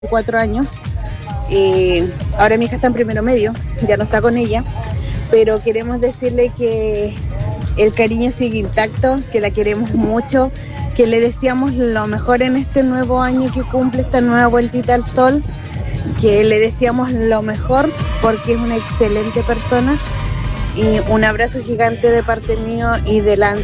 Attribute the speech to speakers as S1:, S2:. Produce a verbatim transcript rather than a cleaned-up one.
S1: cuatro años. Eh, ahora mi hija está en primero medio, ya no está con ella, pero queremos decirle que el cariño sigue intacto, que la queremos mucho, que le deseamos lo mejor en este nuevo año que cumple, esta nueva vueltita al sol, que le deseamos lo mejor porque es una excelente persona, y un abrazo gigante de parte mío y de la